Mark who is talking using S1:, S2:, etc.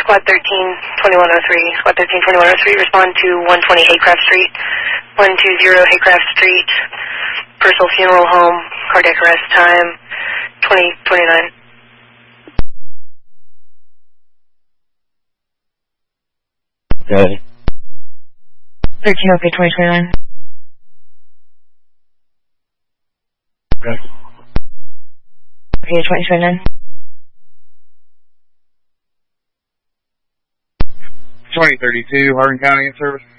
S1: Squad 13, 2103. Squad 13, 2103, respond to 120 Haycraft Street, 120 Haycraft Street, Purcell Funeral Home, cardiac arrest time, 2029.
S2: Okay.
S1: 13, okay, 2029.
S2: Okay.
S1: Okay, 2029.
S3: 2032, Hardin County in service.